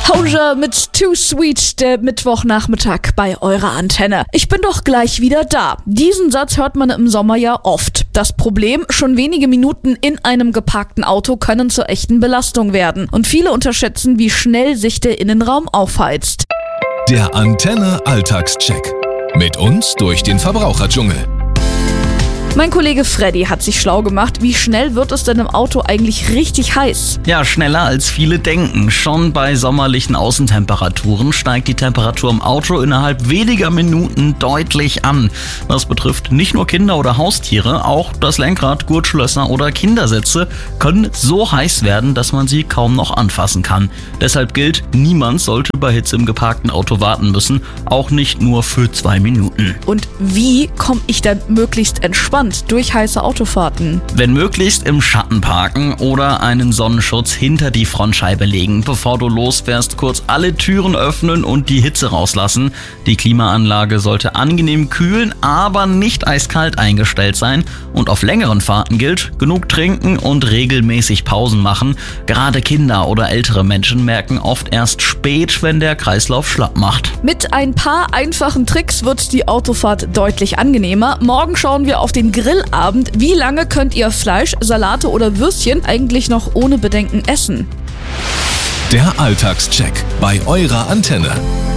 Hozier mit Too Sweet, der Mittwochnachmittag bei eurer Antenne. Ich bin doch gleich wieder da. Diesen Satz hört man im Sommer ja oft. Das Problem, schon wenige Minuten in einem geparkten Auto können zur echten Belastung werden. Und viele unterschätzen, wie schnell sich der Innenraum aufheizt. Der Antenne Alltagscheck. Mit uns durch den Verbraucherdschungel. Mein Kollege Freddy hat sich schlau gemacht. Wie schnell wird es denn im Auto eigentlich richtig heiß? Ja, schneller als viele denken. Schon bei sommerlichen Außentemperaturen steigt die Temperatur im Auto innerhalb weniger Minuten deutlich an. Das betrifft nicht nur Kinder oder Haustiere, auch das Lenkrad, Gurtschlösser oder Kindersitze können so heiß werden, dass man sie kaum noch anfassen kann. Deshalb gilt, niemand sollte bei Hitze im geparkten Auto warten müssen, auch nicht nur für 2 Minuten. Und wie komme ich dann möglichst entspannt durch heiße Autofahrten? Wenn möglichst im Schatten parken oder einen Sonnenschutz hinter die Frontscheibe legen. Bevor du losfährst, kurz alle Türen öffnen und die Hitze rauslassen. Die Klimaanlage sollte angenehm kühlen, aber nicht eiskalt eingestellt sein. Und auf längeren Fahrten gilt, genug trinken und regelmäßig Pausen machen. Gerade Kinder oder ältere Menschen merken oft erst spät, wenn der Kreislauf schlapp macht. Mit ein paar einfachen Tricks wird die Autofahrt deutlich angenehmer. Morgen schauen wir auf den Grillabend. Wie lange könnt ihr Fleisch, Salate oder Würstchen eigentlich noch ohne Bedenken essen? Der Alltagscheck bei eurer Antenne.